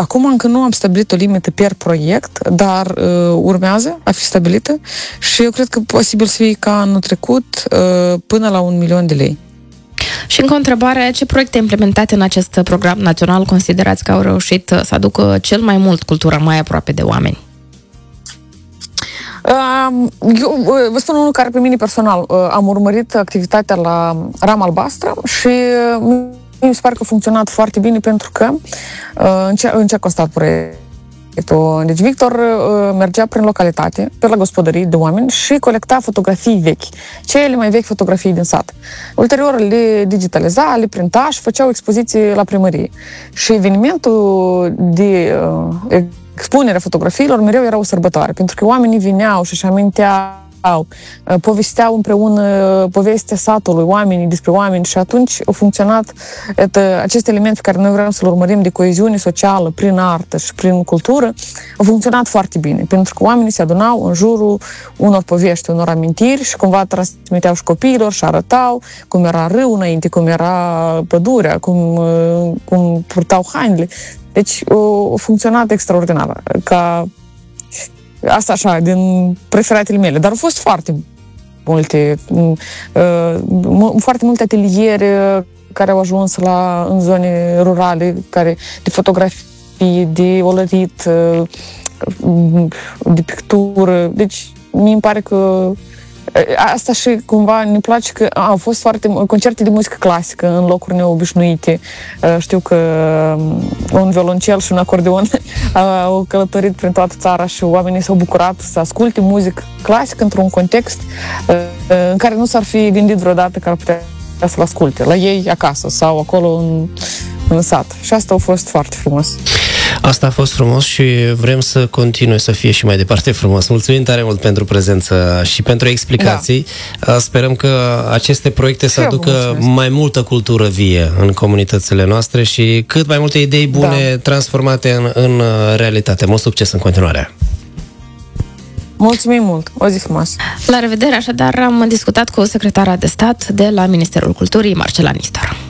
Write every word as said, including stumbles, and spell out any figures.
acum încă nu am stabilit o limită per proiect, dar uh, urmează a fi stabilită și eu cred că posibil să fie ca anul trecut uh, până la un milion de lei. Și încă o întrebare, ce proiecte implementate în acest program național considerați că au reușit să aducă cel mai mult cultura mai aproape de oameni? Eu vă spun unul care pe mine personal am urmărit activitatea la Rama Albastră și mi se pare că a funcționat foarte bine pentru că în ce, în ce a constat proiectul. Deci Victor mergea prin localitate, pe la gospodării de oameni și colecta fotografii vechi, cele mai vechi fotografii din sat. Ulterior le digitaliza, le printa și făcea o expoziție la primărie. Și evenimentul de expunerea fotografiilor mereu era o sărbătoare, pentru că oamenii vineau și își aminteau, povesteau împreună povestea satului, oamenii despre oameni și atunci au funcționat et, acest element pe care noi vrem să-l urmărim de coeziune socială prin artă și prin cultură, au funcționat foarte bine, pentru că oamenii se adunau în jurul unor povești, unor amintiri și cumva transmiteau și copiilor și arătau cum era râul înainte, cum era pădurea, cum, cum purtau hainele. Deci a funcționat extraordinar, ca asta așa, din preferatele mele, dar au fost foarte multe, foarte multe ateliere care au ajuns la, în zone rurale, care, de fotografii, de olărit, de pictură. Deci, mi-mi pare că asta și cumva ne place că au fost foarte concerte de muzică clasică în locuri neobișnuite. Știu că un violoncel și un acordeon au călătorit prin toată țara și oamenii s-au bucurat să asculte muzică clasică într-un context în care nu s-ar fi gândit vreodată că ar putea să-l asculte la ei acasă sau acolo în, în sat. Și asta a fost foarte frumos. Asta a fost frumos și vrem să continue să fie și mai departe frumos. Mulțumim tare mult pentru prezență și pentru explicații. Da. Sperăm că aceste proiecte să aducă mai multă cultură vie în comunitățile noastre și cât mai multe idei bune da. transformate în, în realitate. Mult succes în continuare! Mulțumim mult! O zi frumoasă! La revedere! Așadar, am discutat cu secretara de stat de la Ministerul Culturii, Marcela Nistor.